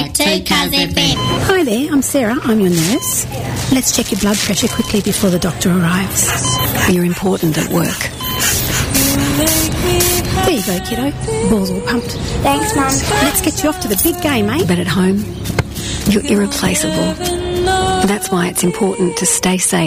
Take 2 Cazepin. Hi there, I'm Sarah. I'm your nurse. Let's check your blood pressure quickly before the doctor arrives. You're important at work. There you go, kiddo. Ball's all pumped. Thanks, Mum. Let's get you off to the big game, eh? But at home, you're irreplaceable. That's why it's important to stay safe.